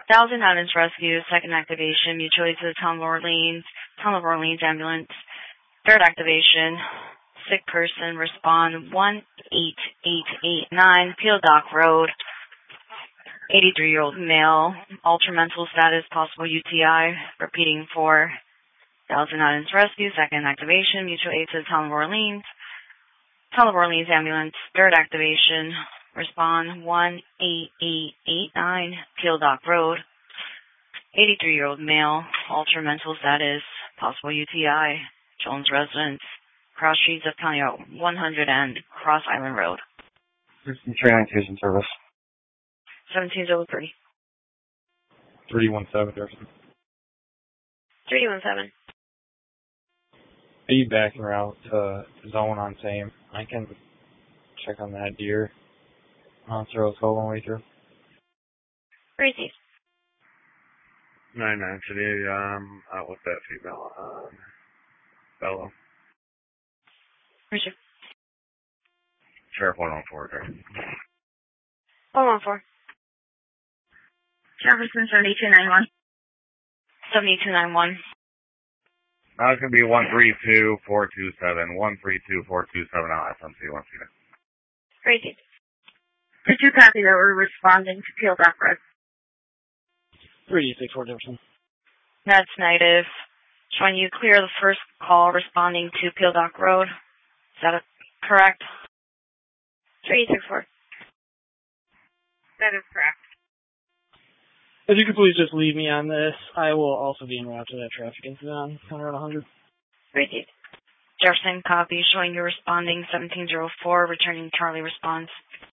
Thousand Islands Rescue, second activation, mutually to the Town of Orleans ambulance. Third activation, sick person, respond 18889, Peel Dock Road. 83-year-old male, ultramental status, possible UTI. Repeating for Thousand Islands Rescue, second activation, mutual aid to the Town of Orleans ambulance. Third activation, respond 18889, Peel Dock Road. 83-year-old male, ultramental status, possible UTI, Jones residence, cross streets of County Route 100 and Cross Island Road. 392 service. 1703. 317, Jefferson. 317. Are you backing route to zone on same? I can check on that deer. On throw call one way through. Crazy. 99 City, out with that female, fellow. Where's your? Sheriff 114, okay. 114. Jefferson 7291. 7291. It's going to be 132427, 132427 on FMC 1 Crazy. Did you copy that we're responding to Peel Dock Road? 364 Jefferson. That's negative. Showing you clear the first call responding to Peel Dock Road. Is that correct? 364. That is correct. If you could please just leave me on this, I will also be en route to that traffic incident on County Route 100. Crazy. Jefferson, copy. Showing you responding 1704, returning Charlie response.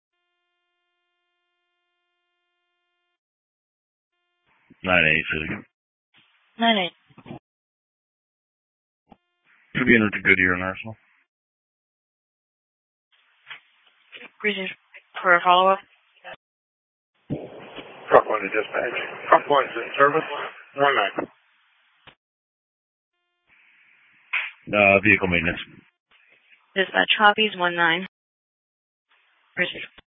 98 City. 98. Could be into Goodyear and Arsenal. Crazy. For a follow-up. Truck 1 to dispatch. Truck 1's in service. 19. Vehicle maintenance. Dispatch copies 19. Crazy.